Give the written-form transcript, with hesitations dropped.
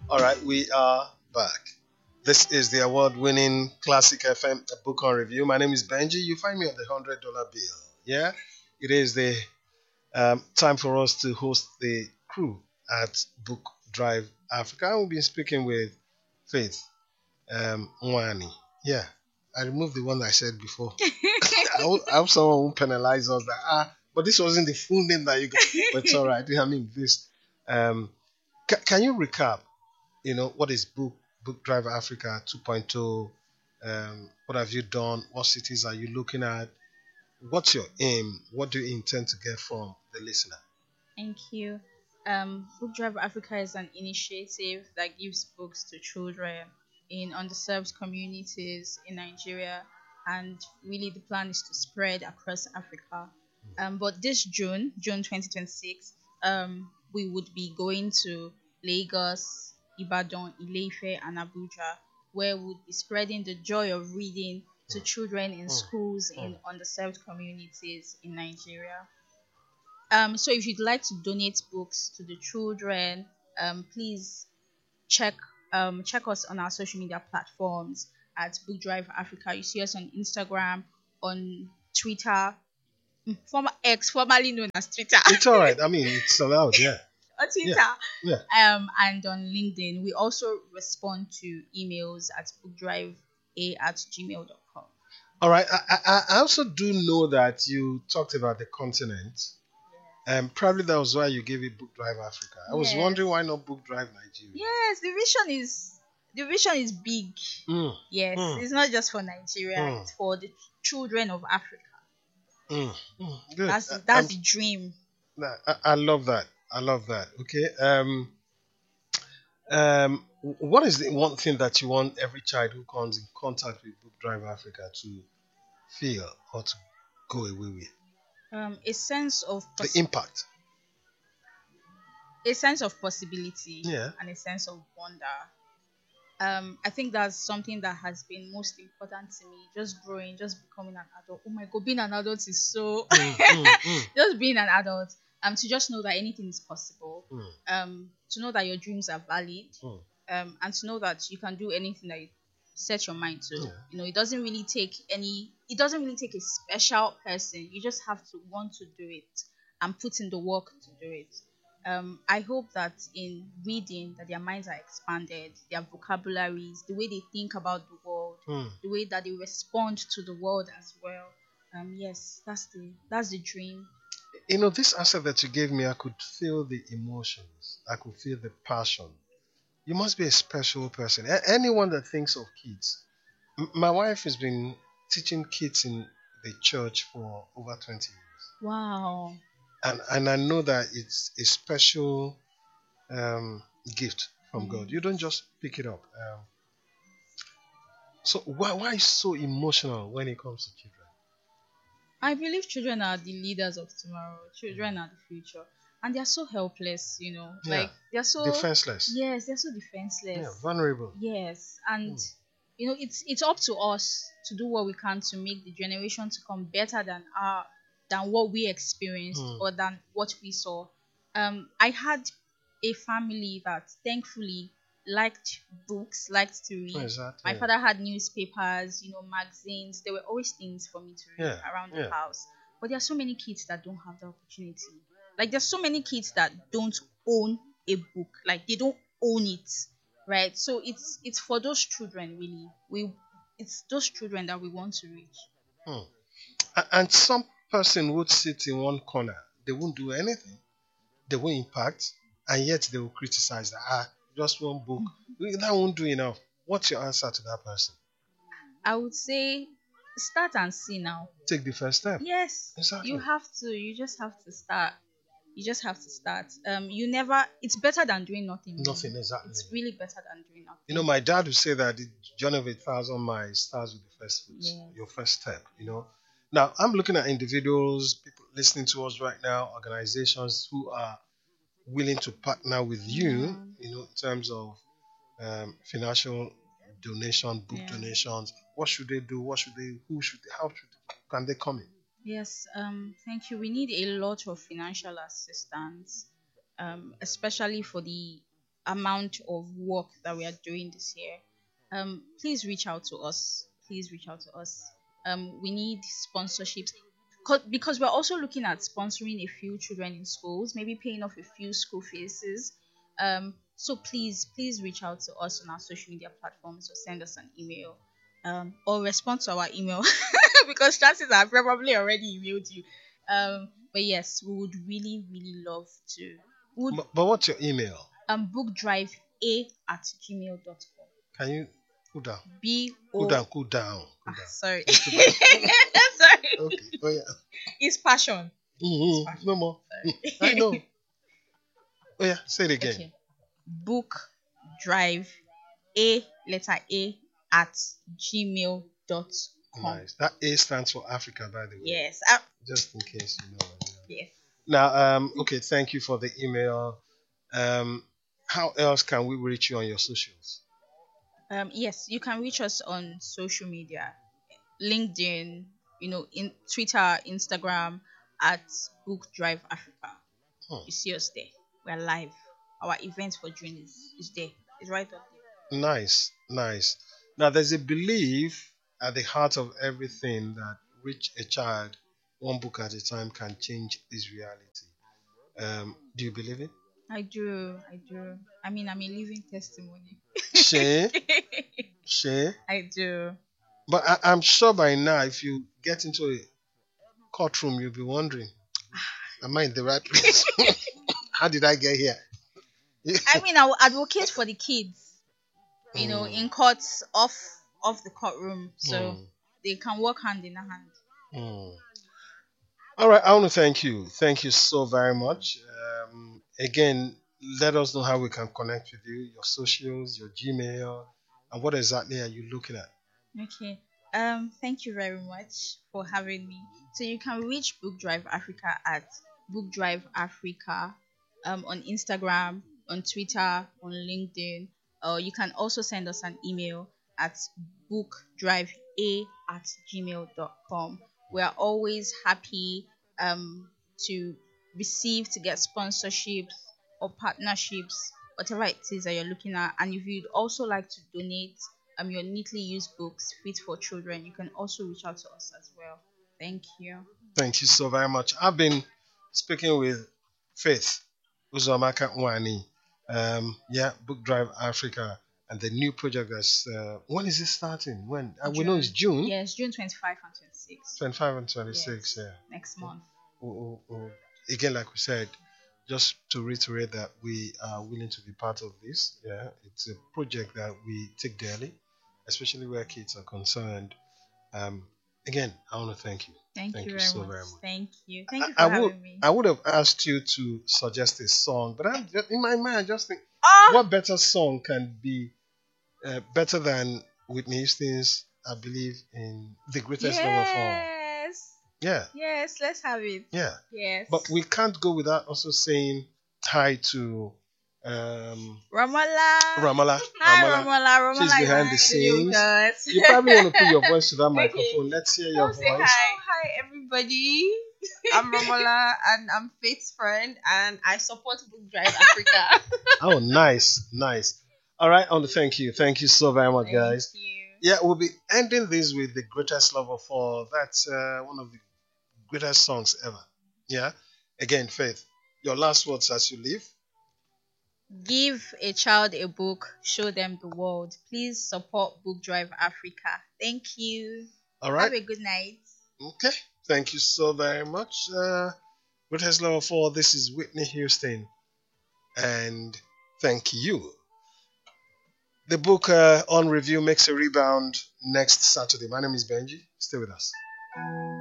All right, we are back. This is the award-winning Classic FM book on review. My name is Benji. You find me on the $100 bill. Yeah, it is the time for us to host the crew at Book Drive Africa. We've been speaking with Faith Nwani. Yeah, I removed the one I said before. I hope someone won't penalize us that but this wasn't the full name that you got. But it's all right. I mean, this. Um, can you recap? What is Book Drive Africa 2.0? What have you done? What cities are you looking at? What's your aim? What do you intend to get from the listener? Thank you. Book Drive Africa is an initiative that gives books to children in underserved communities in Nigeria, and really the plan is to spread across Africa. But this June 2026, we would be going to Lagos, Ibadan, Ileife, and Abuja, where we'll be spreading the joy of reading to children in Mm, schools mm. in underserved communities in Nigeria. So if you'd like to donate books to the children, please check check us on our social media platforms at Book Drive Africa. You see us on Instagram, on Twitter, former X, formerly known as Twitter, It's all right. I mean, it's allowed. Yeah, on yeah, Twitter, yeah. and on LinkedIn. We also respond to emails at bookdrive@gmail.com. All right. I also do know that you talked about the continent. Probably that was why you gave it Book Drive Africa. I was Yes. wondering why not Book Drive Nigeria. Yes, the vision is big. Mm, Yes, mm, it's not just for Nigeria; mm, it's for the children of Africa. Good. That's the dream. I love that. I love that. Okay. What is the one thing that you want every child who comes in contact with Book Drive Africa to feel or to go away with? A sense of The impact. possibility Yeah. and a sense of wonder. I think that's something that has been most important to me. Just growing, just becoming an adult. Oh my god, being an adult is so Mm. just being an adult. To just know that anything is possible. Mm. To know that your dreams are valid. Mm. And to know that you can do anything that you set your mind to. Yeah. It doesn't really take a special person. You just have to want to do it and put in the work to do it. I hope that in reading that their minds are expanded, their vocabularies, the way they think about the world, Mm. the way that they respond to the world as well. Yes, that's the dream. This answer that you gave me, I could feel the emotions. I could feel the passion. You must be a special person. Anyone that thinks of kids. My wife has been teaching kids in the church for over 20 years. Wow. And I know that it's a special gift from God. Mm. You don't just pick it up. So why is so emotional when it comes to children? I believe children are the leaders of tomorrow. Children are the future. And they're so helpless. Yeah, Like they're so defenseless. yes, they're so Yeah, defenseless. vulnerable. Yes. And Mm. it's up to us to do what we can to make the generation to come better than what we experienced Mm. or than what we saw. I had a family that thankfully liked books, liked to read. My Exactly. father had newspapers, magazines. There were always things for me to read Yeah, around the yeah. house. But there are so many kids that don't have the opportunity. Like there's so many kids that don't own a book. Like they don't own it. Right? So it's for those children really. It's those children that we want to reach. Hmm. And some person would sit in one corner. They won't do anything. They won't impact, and yet they will criticize that just one book that won't do enough. What's your answer to that person? I would say start and see now. Take the first step. Yes, you Exactly. have to. You just have to start. You just have to start. You never. It's better than doing nothing. Really. Nothing exactly. It's really better than doing nothing. My dad would say that the journey of 1,000 miles starts with the first foot, Yes. your first step. Now, I'm looking at individuals, people listening to us right now, organizations who are willing to partner with you, Yeah. in terms of financial donation, book Yeah. donations. What should they do? How can they come in? Yes. Thank you. We need a lot of financial assistance, especially for the amount of work that we are doing this year, please reach out to us. Please reach out to us. We need sponsorships because we're also looking at sponsoring a few children in schools, maybe paying off a few school fees. So please reach out to us on our social media platforms or send us an email, or respond to our email because chances are I've probably already emailed you. But yes, we would really love to. Would But what's your email? bookdrive@gmail.com. Can you cool down? B Cool O. down, cool down, cool down. Sorry. Cool down. Sorry. Okay. Oh yeah. It's passion. No more. I know. Oh yeah. Say it again. Okay. Book drive a letter A at gmail.com. Nice. That A stands for Africa, by the way. Yes. Just in case you know. Yes. Now, okay. Thank you for the email. How else can we reach you on your socials? Yes, you can reach us on social media, LinkedIn, in Twitter, Instagram at Book Drive Africa. Hmm. You see us there. We're live. Our event for June is there. It's right up there. Nice, nice. Now, there's a belief at the heart of everything that reach a child one book at a time can change his reality. Do you believe it? I do. I mean, I'm a living testimony. Shay, Shay. I do. But I'm sure by now, if you get into a courtroom, you'll be wondering, am I in the right place? How did I get here? I mean, I will advocate for the kids, in courts off the courtroom, so they can work hand in hand. Mm. All right, I want to thank you. Thank you so very much. Again, let us know how we can connect with you, your socials, your Gmail, and what exactly are you looking at? Okay. Thank you very much for having me. So you can reach Book Drive Africa at Book Drive Africa, on Instagram, on Twitter, on LinkedIn. Or you can also send us an email at bookdrivea@gmail.com. We are always happy to to get sponsorships or partnerships, whatever it is that you're looking at. And if you'd also like to donate your neatly used books fit for children, you can also reach out to us as well. Thank you. Thank you so very much. I've been speaking with Faith Uzomaka Nwani. Book Drive Africa, and the new project that's when is it starting? When we know it's June. Yes, June 25 and 26. 25 and 26. Yes, Yeah. next month. Again, like we said, just to reiterate that we are willing to be part of this. Yeah, it's a project that we take daily, especially where kids are concerned. Again, I want to thank you. Thank you so very very much. much. Thank you. Thank you for having me. I would have asked you to suggest a song, but in my mind, I just think, Oh, what better song can be better than Whitney Houston's, I believe, in The Greatest Love of All? yes. Yeah, Yes, let's have it. yeah. Yes. But we can't go without also saying hi to Ramola. Ramola. Hi, Ramola. Ramola She's is behind the with scenes. us. You probably want to put your voice to that Okay. microphone. Let's hear your Say voice. hi everybody. I'm Romola and I'm Faith's friend and I support Book Drive Africa. Oh, nice, nice. All right, I want to thank you. Thank you so very much, guys. Thank you. Yeah, we'll be ending this with The Greatest Love of All. That's one of the greatest songs ever. Yeah. Again, Faith, your last words as you leave. Give a child a book, show them the world. Please support Book Drive Africa. Thank you. All right. Have a good night. Okay. Thank you so very much. Greatest Love of All. This is Whitney Houston. And thank you. The book on review makes a rebound next Saturday. My name is Benji. Stay with us.